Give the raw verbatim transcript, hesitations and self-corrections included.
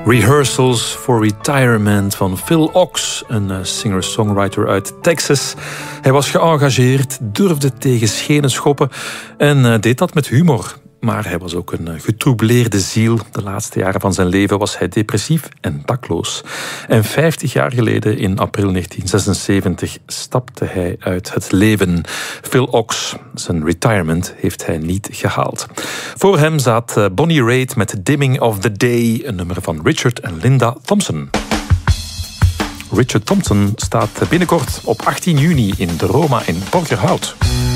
Rehearsals for Retirement van Phil Ochs, een singer-songwriter uit Texas. Hij was geëngageerd, durfde tegen schenen schoppen en deed dat met humor. Maar hij was ook een getroubleerde ziel. De laatste jaren van zijn leven was hij depressief en dakloos. En vijftig jaar geleden, in april negentien zesenzeventig, stapte hij uit het leven. Phil Ochs, zijn retirement heeft hij niet gehaald. Voor hem zat Bonnie Raitt met Dimming of the Day, een nummer van Richard en Linda Thompson. Richard Thompson staat binnenkort op achttien juni in de Roma in Borgerhout.